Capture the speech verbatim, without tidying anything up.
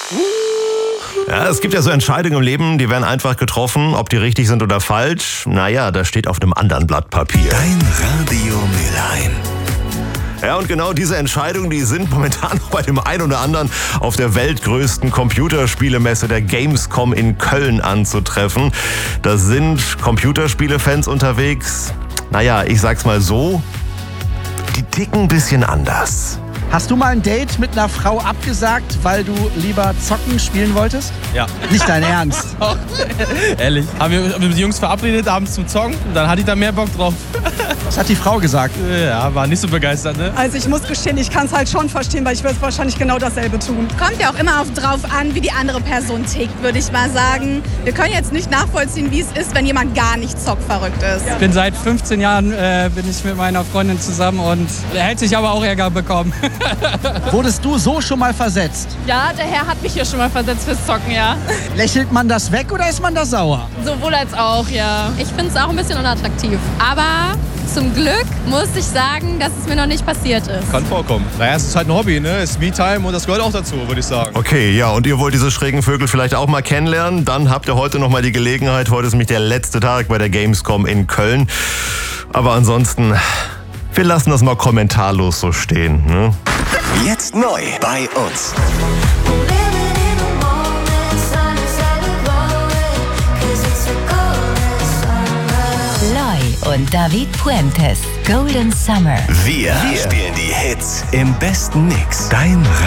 Ja, es gibt ja so Entscheidungen im Leben, die werden einfach getroffen. Ob die richtig sind oder falsch, naja, das steht auf einem anderen Blatt Papier. Dein Radio Mülheim. Ja, und genau diese Entscheidungen, die sind momentan bei dem einen oder anderen auf der weltgrößten Computerspielemesse der Gamescom in Köln anzutreffen. Da sind Computerspielefans unterwegs. Naja, ich sag's mal so, die ticken ein bisschen anders. Hast du mal ein Date mit einer Frau abgesagt, weil du lieber zocken spielen wolltest? Ja. Nicht dein Ernst? Doch. Ehrlich. Haben wir mit den Jungs verabredet abends zum Zocken und dann hatte ich da mehr Bock drauf. Was hat die Frau gesagt? Ja, war nicht so begeistert, ne? Also ich muss gestehen, ich kann es halt schon verstehen, weil ich würde wahrscheinlich genau dasselbe tun. Kommt ja auch immer auf, drauf an, wie die andere Person tickt, würde ich mal sagen. Wir können jetzt nicht nachvollziehen, wie es ist, wenn jemand gar nicht zockverrückt ist. Ich bin seit fünfzehn Jahren äh, bin ich mit meiner Freundin zusammen und er hätte sich aber auch Ärger bekommen. Wurdest du so schon mal versetzt? Ja, der Herr hat mich hier schon mal versetzt fürs Zocken, ja. Lächelt man das weg oder ist man da sauer? Sowohl als auch, ja. Ich finde es auch ein bisschen unattraktiv. Aber zum Glück muss ich sagen, dass es mir noch nicht passiert ist. Kann vorkommen. Naja, es ist halt ein Hobby, ne? Es ist Me-Time und das gehört auch dazu, würde ich sagen. Okay, ja, und ihr wollt diese schrägen Vögel vielleicht auch mal kennenlernen? Dann habt ihr heute noch mal die Gelegenheit. Heute ist nämlich der letzte Tag bei der Gamescom in Köln. Aber ansonsten, wir lassen das mal kommentarlos so stehen, ne? Jetzt neu bei uns. Loy und David Puentes, Golden Summer. Wir, Wir spielen die Hits im besten Mix. Dein